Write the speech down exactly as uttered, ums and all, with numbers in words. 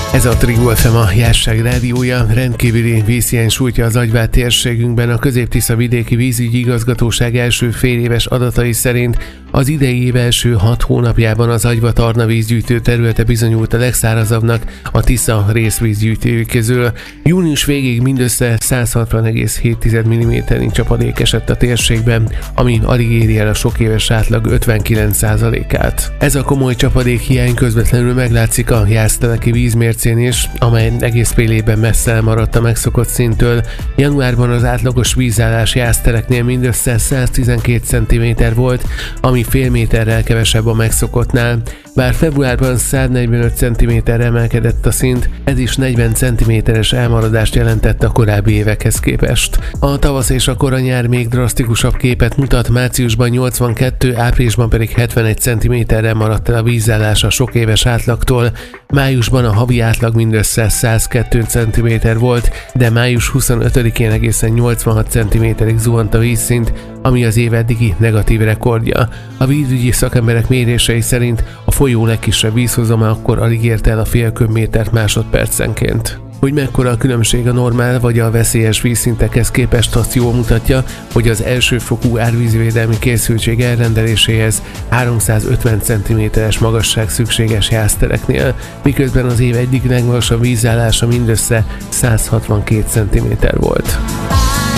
Ez a Trigó ef em, a Jásság rádiója. Rendkívüli vízhiány sújtja az Agyvár térségünkben. A Közép-Tisza vidéki vízügyi igazgatóság első féléves adatai szerint az idei év első hat hónapjában az Agyva-Tarna vízgyűjtő területe bizonyult a legszárazabbnak a Tisza részvízgyűjtői közül. Június végéig mindössze száz hatvan egész hét milliméternyi csapadék esett a térségben, ami alig éri el a sok éves átlag ötvenkilenc százalékát. Ez a komoly csapadék hiány közvetlenül meglátszik a jászteleki vízmércén is, amely egész fél évben messze elmaradt a megszokott szinttől. Januárban az átlagos vízállás jászteleknél mindössze száz tizenkét centiméter volt, ami fél méterrel kevesebb a megszokottnál. Bár februárban száznegyvenöt centiméterre emelkedett a szint, ez is negyven centiméteres elmaradást jelentett a korábbi évekhez képest. A tavasz és a kora nyár még drasztikusabb képet mutat, márciusban nyolcvankettő, áprilisban pedig hetvenegy centiméterre maradt el a vízállás a sok éves átlagtól. Májusban a havi átlag mindössze száz kettő centiméter volt, de május huszonötödikén egészen nyolcvanhat centiméterig zuhant a vízszint, ami az év eddigi negatív rekordja. A vízügyi szakemberek mérései szerint a folyó legkisebb vízhozama akkor alig érte el a fél köbmétert másodpercenként. Hogy mekkora a különbség a normál vagy a veszélyes vízszintekhez képest, azt jól mutatja, hogy az elsőfokú árvízvédelmi készültség elrendeléséhez háromszázötven centiméteres magasság szükséges jásztereknél, miközben az év egyik legmagasabb vízállása mindössze száz hatvankét centiméter volt.